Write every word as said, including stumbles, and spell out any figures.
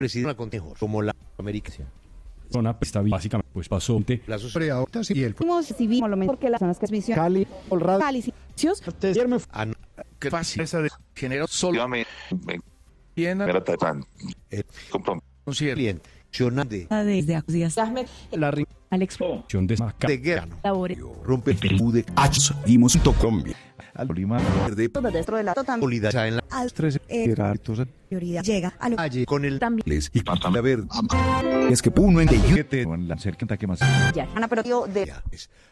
presidente consejo como la América. Zona está básicamente pues pasó de Plazos preautas y el Como civil, lo mejor que las zonas que es misión. Cali, Olrado, Cali, sitios. an- que fácil esa de generó solo me, me, Viena, me la tapan. Eh, Compromiso. un cliente de Desde Acudias. la ri- Alex acción de Maca. de guerra Labore. rompe el Perú de Dimos Colombia. Al Lima de Dentro de la total solidaridad en la al tres eh, Gerardos, prioridad. Llega a lo calle con el también. les y a ver. Es que uno en que te van a hacer que más Ya. Ana, pero yo de es